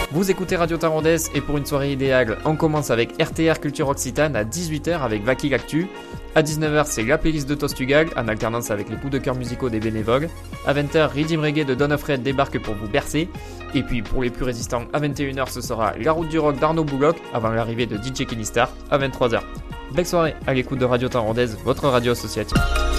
Vous écoutez Radio Tarondès et pour une soirée idéale, on commence avec RTR Culture Occitane à 18h avec Vaki Actu. À 19h, c'est la playlist de Tostugal en alternance avec les coups de cœur musicaux des bénévoles. À 20h, Rhythm Reggae de Don Fred débarque pour vous bercer. Et puis pour les plus résistants, à 21h, ce sera La Route du Rock d'Arnaud Bouloc avant l'arrivée de DJ Killistar à 23h. Belle soirée à l'écoute de Radio Tarondès, votre radio associative.